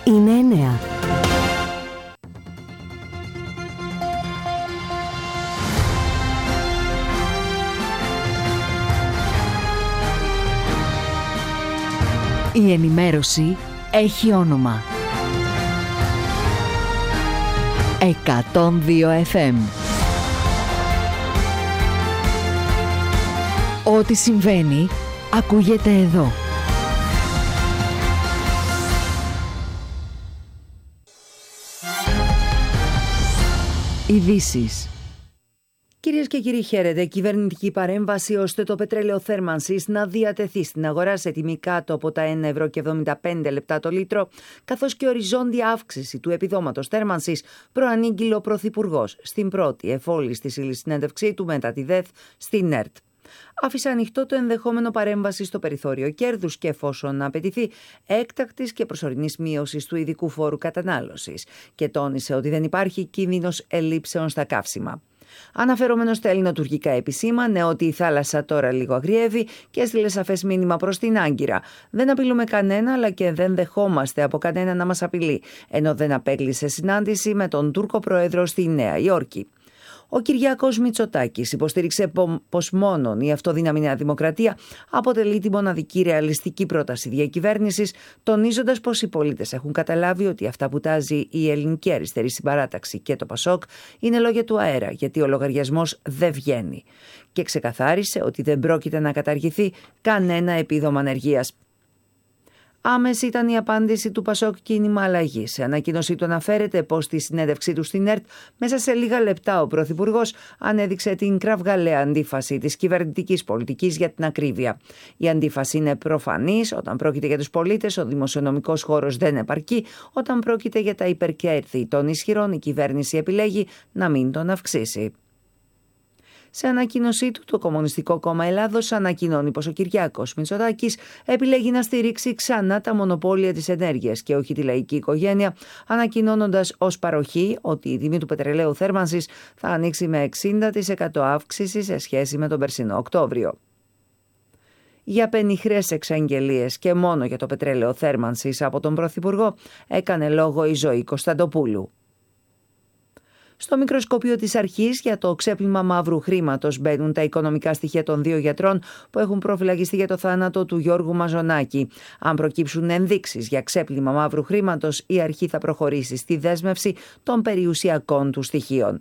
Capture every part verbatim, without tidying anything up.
Είναι εννέα. Η ενημέρωση έχει όνομα. εκατόν δύο εφ εμ. Ό,τι συμβαίνει, ακούγεται εδώ. Ειδήσεις. Κυρίες και κύριοι, χαίρετε. Κυβερνητική παρέμβαση ώστε το πετρέλαιο θέρμανσης να διατεθεί στην αγορά σε τιμή κάτω από τα ένα ευρώ και εβδομήντα πέντε λεπτά το λίτρο, καθώς και οριζόντια αύξηση του επιδόματος θέρμανσης, προανήγγειλε ο Πρωθυπουργός στην πρώτη εφόλης συνέντευξή του μετά τη ΔΕΘ στην ΕΡΤ. Άφησε ανοιχτό το ενδεχόμενο παρέμβαση στο περιθώριο κέρδους και εφόσον απαιτηθεί έκτακτης και προσωρινής μείωσης του ειδικού φόρου κατανάλωσης και τόνισε ότι δεν υπάρχει κίνδυνος ελλείψεων στα καύσιμα. Αναφερόμενος στα ελληνοτουρκικά επισήμανε ότι η θάλασσα τώρα λίγο αγριεύει και έστειλε σαφές μήνυμα προς την Άγκυρα. Δεν απειλούμε κανένα, αλλά και δεν δεχόμαστε από κανένα να μας απειλεί, ενώ δεν απέκλεισε συνάντηση με τον Τούρκο Πρόεδρο στη Νέα Υόρκη. Ο Κυριάκος Μητσοτάκης υποστήριξε πως μόνον η αυτοδύναμη Νέα Δημοκρατία αποτελεί τη μοναδική ρεαλιστική πρόταση διακυβέρνησης, τονίζοντας πως οι πολίτες έχουν καταλάβει ότι αυτά που τάζει η Ελληνική Αριστερή Συμπαράταξη και το Πασόκ είναι λόγια του αέρα, γιατί ο λογαριασμός δεν βγαίνει. Και ξεκαθάρισε ότι δεν πρόκειται να καταργηθεί κανένα επίδομα ανεργίας. Άμεση ήταν η απάντηση του Πασόκ Κίνημα Αλλαγής. Σε ανακοίνωσή του αναφέρεται πως στη συνέντευξή του στην ΕΡΤ, μέσα σε λίγα λεπτά ο Πρωθυπουργός ανέδειξε την κραυγαλαία αντίφαση της κυβερνητικής πολιτικής για την ακρίβεια. Η αντίφαση είναι προφανής: όταν πρόκειται για τους πολίτες, ο δημοσιονομικός χώρος δεν επαρκεί; Όταν πρόκειται για τα υπερκέρδη των ισχυρών, η κυβέρνηση επιλέγει να μην τον αυξήσει. Σε ανακοίνωσή του, το Κομμουνιστικό Κόμμα Ελλάδος ανακοινώνει πως ο Κυριάκος Μητσοτάκης επιλέγει να στηρίξει ξανά τα μονοπόλια της ενέργειας και όχι τη λαϊκή οικογένεια, ανακοινώνοντας ως παροχή ότι η τιμή του πετρελαίου θέρμανσης θα ανοίξει με εξήντα τοις εκατό αύξηση σε σχέση με τον περσινό Οκτώβριο. Για πενιχρές εξαγγελίες και μόνο για το πετρέλαιο θέρμανσης από τον Πρωθυπουργό έκανε λόγο η Ζωή Κωνσταντοπούλου. Στο μικροσκόπιο της αρχής για το ξέπλυμα μαύρου χρήματος μπαίνουν τα οικονομικά στοιχεία των δύο γιατρών που έχουν προφυλακιστεί για το θάνατο του Γιώργου Μαζονάκη. Αν προκύψουν ενδείξεις για ξέπλυμα μαύρου χρήματος, η αρχή θα προχωρήσει στη δέσμευση των περιουσιακών του στοιχείων.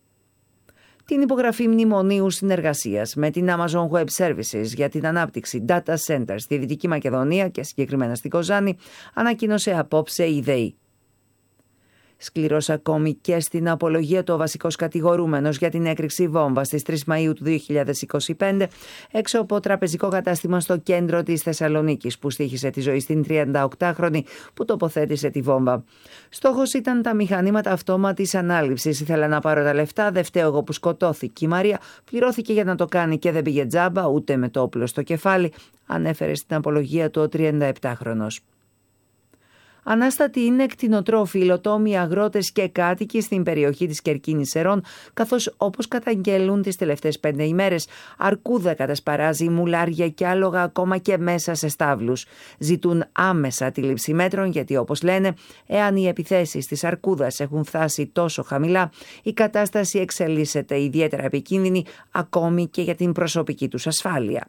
Την υπογραφή μνημονίου συνεργασίας με την Amazon Web Services για την ανάπτυξη data centers στη Δυτική Μακεδονία και συγκεκριμένα στην Κοζάνη ανακοίνωσε απόψε η ΔΕΗ. Σκληρός ακόμη και στην απολογία του ο βασικός κατηγορούμενος για την έκρηξη βόμβας στις τρεις Μαΐου του δύο χιλιάδες είκοσι πέντε έξω από τραπεζικό κατάστημα στο κέντρο της Θεσσαλονίκης που στοίχησε τη ζωή στην τριανταοκτάχρονη που τοποθέτησε τη βόμβα. Στόχος ήταν τα μηχανήματα αυτόματης ανάληψης. Ήθελα να πάρω τα λεφτά, δεν φταίω εγώ που σκοτώθηκε η Μαρία. Πληρώθηκε για να το κάνει και δεν πήγε τζάμπα ούτε με το όπλο στο κεφάλι, ανέφερε στην απολογία του ο τριανταεπτάχρονος. Ανάστατοι είναι κτηνοτρόφοι, υλοτόμοι, αγρότες και κάτοικοι στην περιοχή της Κερκίνης Σερών, καθώς όπως καταγγέλουν τις τελευταίες πέντε ημέρες, αρκούδα κατασπαράζει, μουλάρια και άλογα ακόμα και μέσα σε στάβλους. Ζητούν άμεσα τη λήψη μέτρων γιατί, όπως λένε, εάν οι επιθέσεις της αρκούδας έχουν φτάσει τόσο χαμηλά, η κατάσταση εξελίσσεται ιδιαίτερα επικίνδυνη ακόμη και για την προσωπική τους ασφάλεια.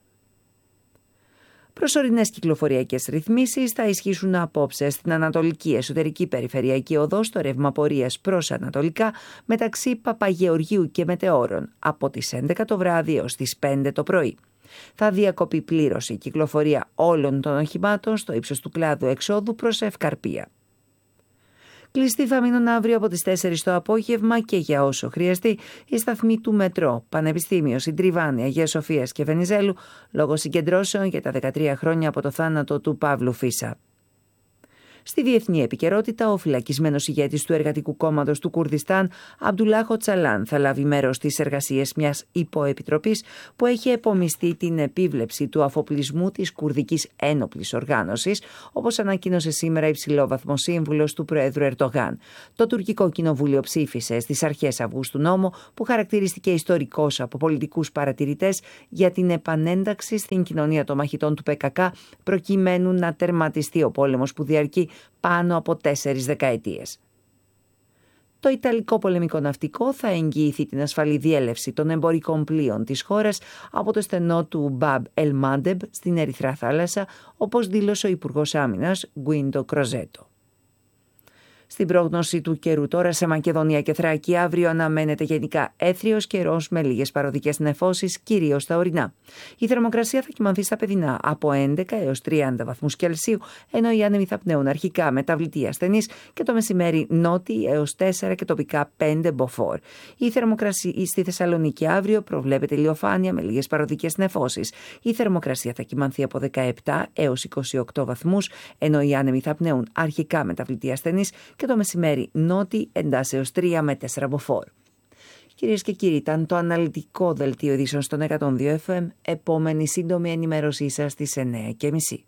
Προσωρινές κυκλοφοριακές ρυθμίσεις θα ισχύσουν απόψε στην Ανατολική Εσωτερική Περιφερειακή Οδό στο ρεύμα πορείας προς Ανατολικά μεταξύ Παπαγεωργίου και Μετεώρων από τις έντεκα το βράδυ έως τις πέντε το πρωί. Θα διακοπεί πλήρως η κυκλοφορία όλων των οχημάτων στο ύψος του κλάδου εξόδου προς Ευκαρπία. Κλειστοί θα μείνουν αύριο από τις τέσσερις το απόγευμα και για όσο χρειαστεί οι σταθμοί του Μετρό, Πανεπιστήμιο, Συντριβάνη, Αγίας Σοφίας και Βενιζέλου λόγω συγκεντρώσεων για τα δεκατρία χρόνια από το θάνατο του Παύλου Φίσα. Στη διεθνή επικαιρότητα, ο φυλακισμένος ηγέτης του Εργατικού Κόμματος του Κουρδιστάν, Αμπτουλάχ Οτσαλάν, θα λάβει μέρος στις εργασίες μιας υποεπιτροπής που έχει επομιστεί την επίβλεψη του αφοπλισμού της Κουρδικής Ένοπλης Οργάνωσης, όπως ανακοίνωσε σήμερα υψηλόβαθμο σύμβουλος του Προέδρου Ερντογάν. Το τουρκικό κοινοβούλιο ψήφισε στις αρχές Αυγούστου νόμο που χαρακτηρίστηκε ιστορικός από πολιτικούς παρατηρητές για την επανένταξη στην κοινωνία των μαχητών του Πε Κα Κα, προκειμένου να τερματιστεί ο πόλεμος που διαρκεί πάνω από τέσσερις δεκαετίες. Το Ιταλικό πολεμικό ναυτικό θα εγγυηθεί την ασφαλή διέλευση των εμπορικών πλοίων της χώρας από το στενό του Μπαμπ Ελ Μάντεμπ στην Ερυθρά Θάλασσα, όπως δήλωσε ο Υπουργός Άμυνας Γκουίντο Κροζέτο. Στην πρόγνωση του καιρού τώρα σε Μακεδονία και Θράκη, αύριο αναμένεται γενικά έθριος καιρός με λίγες παροδικές νεφώσεις, κυρίως στα ορεινά. Η θερμοκρασία θα κυμανθεί στα παιδινά από έντεκα έως τριάντα βαθμούς Κελσίου, ενώ οι άνεμοι θα πνέουν αρχικά μεταβλητή ασθενής και το μεσημέρι νότιοι έως τέσσερα και τοπικά πέντε μποφόρ. Η θερμοκρασία στη Θεσσαλονίκη αύριο προβλέπεται ηλιοφάνεια με λίγες παροδικές νεφώσεις. Η θερμοκρασία θα κυμανθεί από δεκαεπτά έως είκοσι οκτώ βαθμούς, ενώ οι άνεμοι θα πνέουν αρχικά μεταβλητή ασθενής και το μεσημέρι νότι εντάσσεως τρία με τέσσερα μποφόρ. Κυρίες και κύριοι, ήταν το αναλυτικό δελτίο ειδήσεων στον εκατόν δύο εφ εμ. Επόμενη σύντομη ενημέρωσή σας στις εννιά και μισή.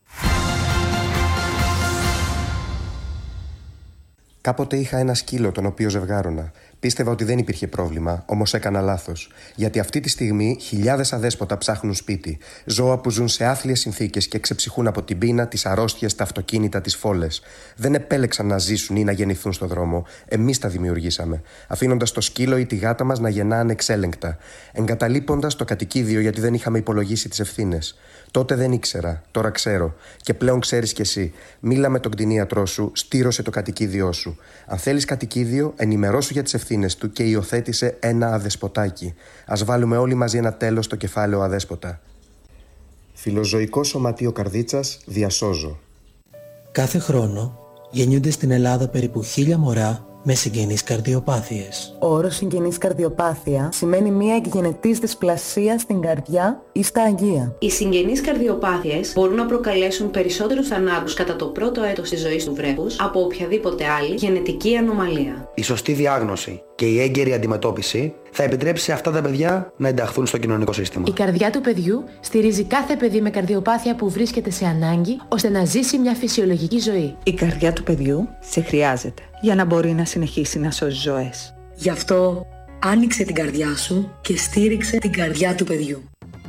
Κάποτε είχα ένα σκύλο τον οποίο ζευγάρωνα. Πίστευα ότι δεν υπήρχε πρόβλημα, όμως έκανα λάθος. Γιατί αυτή τη στιγμή χιλιάδες αδέσποτα ψάχνουν σπίτι. Ζώα που ζουν σε άθλιες συνθήκες και ξεψυχούν από την πείνα, τις αρρώστιες, τα αυτοκίνητα, τις φόλες. Δεν επέλεξαν να ζήσουν ή να γεννηθούν στον δρόμο. Εμείς τα δημιουργήσαμε. Αφήνοντας το σκύλο ή τη γάτα μας να γεννά ανεξέλεγκτα. Εγκαταλείποντας το κατοικίδιο γιατί δεν είχαμε υπολογίσει τις ευθύνες. Τότε δεν ήξερα, τώρα ξέρω. Και πλέον ξέρεις κι εσύ. Μίλα με τον κτηνίατρό σου, στήρωσε το κατοικίδιό σου. Αν θέλεις κατοικίδιο, ενημερώσου για τις ευθύνες του και υιοθέτησε ένα αδεσποτάκι. Ας βάλουμε όλοι μαζί ένα τέλος στο κεφάλαιο αδέσποτα. Φιλοζωικό Σωματείο Καρδίτσας, διασώζω. Κάθε χρόνο γεννιούνται στην Ελλάδα περίπου χίλια μωρά με συγγενείς καρδιοπάθειες. Ο όρος συγγενής καρδιοπάθεια σημαίνει μια εκγενετής δυσπλασία στην καρδιά ή στα αγεία. Οι συγγενείς καρδιοπάθειες μπορούν να προκαλέσουν περισσότερους θανάτους κατά το πρώτο έτος της ζωής του βρέφους από οποιαδήποτε άλλη γενετική ανομαλία. Η σωστή διάγνωση και η έγκαιρη αντιμετώπιση θα επιτρέψει σε αυτά τα παιδιά να ενταχθούν στο κοινωνικό σύστημα. Η καρδιά του παιδιού στηρίζει κάθε παιδί με καρδιοπάθεια που βρίσκεται σε ανάγκη ώστε να ζήσει μια φυσιολογική ζωή. Η καρδιά του παιδιού σε χρειάζεται για να μπορεί να συνεχίσει να σώζει ζωές. Γι' αυτό άνοιξε την καρδιά σου και στήριξε την καρδιά του παιδιού.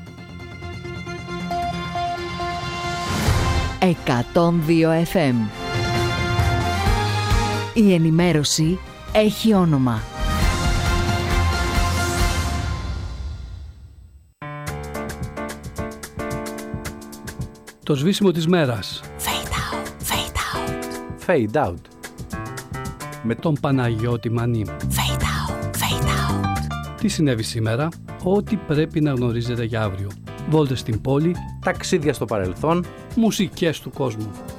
εκατόν δύο εφ εμ. Η ενημέρωση έχει όνομα. Το σβήσιμο της μέρας. Fade out, fade out. Fade out. Με τον Παναγιώτη Μανή. Fade out, fade out. Τι συνέβη σήμερα, ό,τι πρέπει να γνωρίζετε για αύριο. Βόλτες στην πόλη, ταξίδια στο παρελθόν, μουσικές του κόσμου.